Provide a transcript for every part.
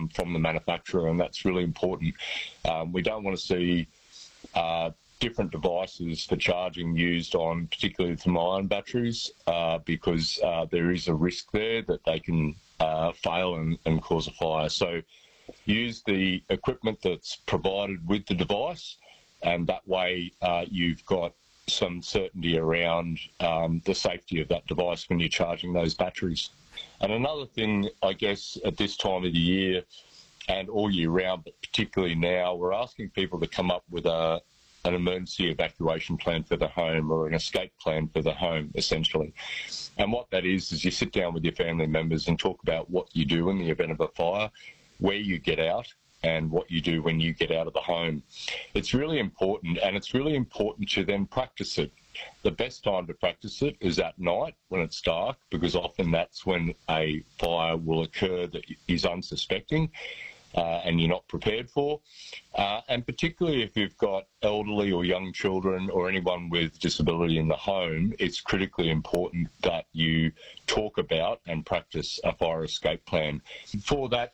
from the manufacturer, and that's really important. We don't want to see different devices for charging used on particularly lithium-ion batteries because there is a risk there that they can fail and cause a fire. So use the equipment that's provided with the device, and that way you've got some certainty around the safety of that device when you're charging those batteries. And another thing, I guess, at this time of the year and all year round, but particularly now, we're asking people to come up with an emergency evacuation plan for the home, or an escape plan for the home, essentially. And what that is you sit down with your family members and talk about what you do in the event of a fire, where you get out, and what you do when you get out of the home. It's really important, and it's really important to then practice it. The best time to practice it is at night when it's dark, because often that's when a fire will occur that is unsuspecting and you're not prepared for. And particularly if you've got elderly or young children or anyone with disability in the home, it's critically important that you talk about and practice a fire escape plan. For that,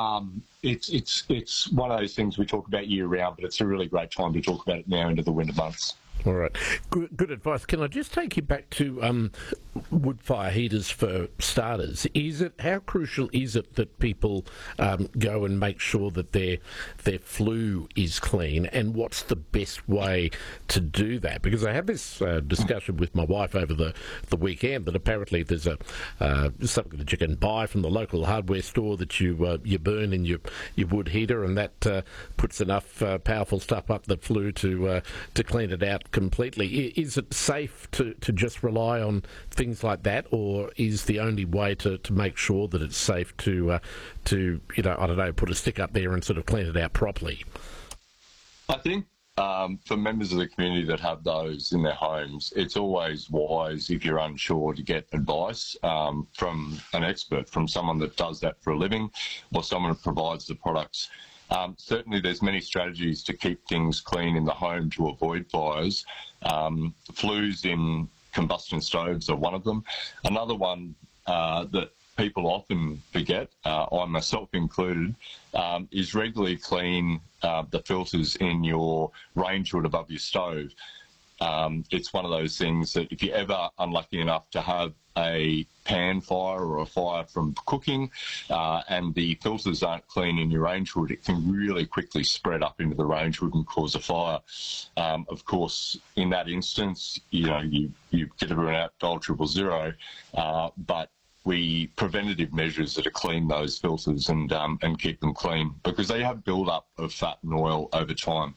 it's one of those things we talk about year round, but it's a really great time to talk about it now into the winter months. All right. Good advice. Can I just take you back to wood fire heaters for starters? How crucial is it that people go and make sure that their flue is clean, and what's the best way to do that? Because I had this discussion with my wife over the weekend that apparently there's something that you can buy from the local hardware store that you burn in your wood heater, and that puts enough powerful stuff up the flue to clean it out completely. Is it safe to just rely on things like that, or is the only way to make sure that it's safe to put a stick up there and sort of clean it out properly? I think for members of the community that have those in their homes, it's always wise, if you're unsure, to get advice from an expert, from someone that does that for a living, or someone who provides the products. Certainly there's many strategies to keep things clean in the home to avoid fires. Flues in combustion stoves are one of them. Another one that people often forget, I myself included, is regularly clean the filters in your range hood above your stove. It's one of those things that if you're ever unlucky enough to have a pan fire or a fire from cooking and the filters aren't clean in your range hood, it can really quickly spread up into the range hood and cause a fire. Of course, in that instance, you get everyone out, dial 000, but preventative measures are to clean those filters and keep them clean, because they have build-up of fat and oil over time.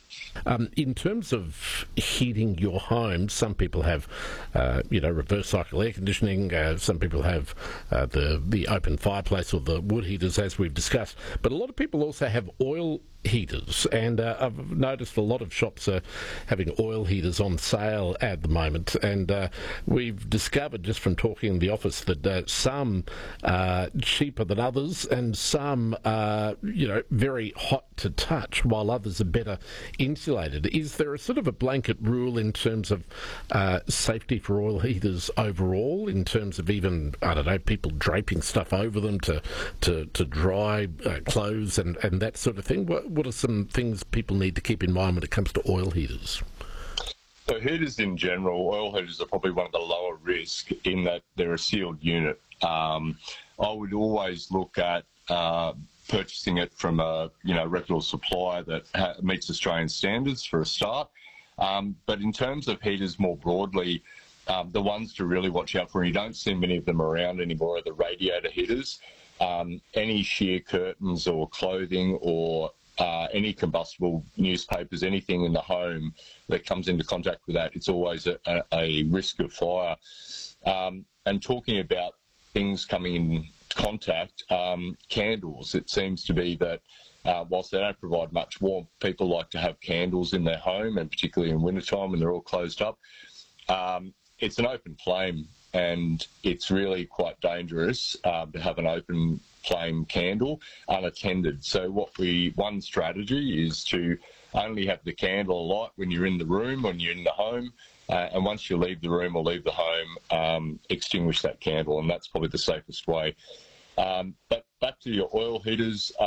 In terms of heating your home, some people have, reverse cycle air conditioning. Some people have the open fireplace or the wood heaters, as we've discussed. But a lot of people also have oil heaters, and I've noticed a lot of shops are having oil heaters on sale at the moment, and we've discovered just from talking in the office that some are cheaper than others, and some are very hot to touch, while others are better insulated. Is there a sort of a blanket rule in terms of safety for oil heaters overall, in terms of even, people draping stuff over them to dry clothes and that sort of thing? What are some things people need to keep in mind when it comes to oil heaters? So heaters in general, oil heaters are probably one of the lower risk in that they're a sealed unit. I would always look at purchasing it from a reputable supplier that meets Australian standards for a start. But in terms of heaters more broadly, the ones to really watch out for, and you don't see many of them around anymore, are the radiator heaters. Any sheer curtains or clothing or any combustible newspapers, anything in the home that comes into contact with that, it's always a risk of fire. And talking about things coming in contact, candles, it seems to be that whilst they don't provide much warmth, people like to have candles in their home, and particularly in wintertime when they're all closed up. It's an open flame, and it's really quite dangerous to have an open flame candle unattended. So one strategy is to only have the candle alight when you're in the room, when you're in the home, and once you leave the room or leave the home, extinguish that candle, and that's probably the safest way. But back to your oil heaters,